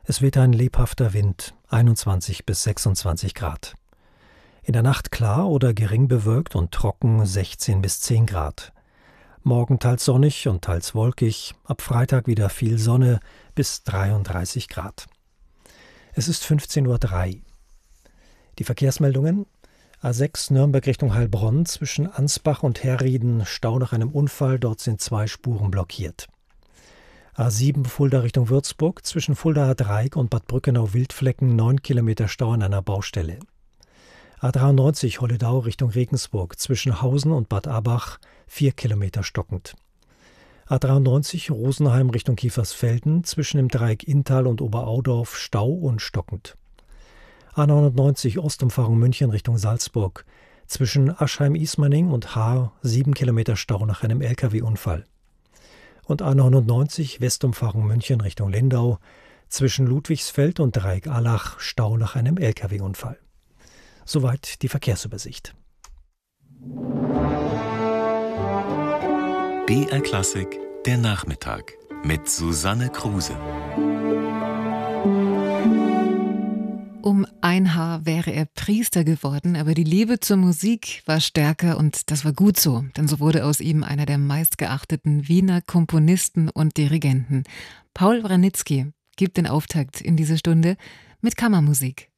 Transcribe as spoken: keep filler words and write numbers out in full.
Es weht ein lebhafter Wind, einundzwanzig bis sechsundzwanzig Grad. In der Nacht klar oder gering bewölkt und trocken, sechzehn bis zehn Grad. Morgen teils sonnig und teils wolkig, ab Freitag wieder viel Sonne bis dreiunddreißig Grad. Es ist fünfzehn Uhr drei. Die Verkehrsmeldungen: A sechs Nürnberg Richtung Heilbronn, zwischen Ansbach und Herrieden Stau nach einem Unfall, dort sind zwei Spuren blockiert. A sieben Fulda Richtung Würzburg, zwischen Fuldaer Dreieck und Bad Brückenau-Wildflecken neun Kilometer Stau an einer Baustelle. A dreiundneunzig Holledau Richtung Regensburg, zwischen Hausen und Bad Abach vier Kilometer stockend. A dreiundneunzig Rosenheim Richtung Kiefersfelden, zwischen dem Dreieck Inntal und Oberaudorf Stau und stockend. A neunundneunzig Ostumfahrung München Richtung Salzburg, zwischen Aschheim-Ismaning und Haar sieben Kilometer Stau nach einem L K W-Unfall. Und A neunundneunzig Westumfahrung München Richtung Lindau, zwischen Ludwigsfeld und Dreieck Allach Stau nach einem L K W-Unfall. Soweit die Verkehrsübersicht. B R Klassik, der Nachmittag mit Susanne Kruse. Um ein Haar wäre er Priester geworden, aber die Liebe zur Musik war stärker und das war gut so, denn so wurde aus ihm einer der meistgeachteten Wiener Komponisten und Dirigenten. Paul Wranitzky gibt den Auftakt in diese Stunde mit Kammermusik.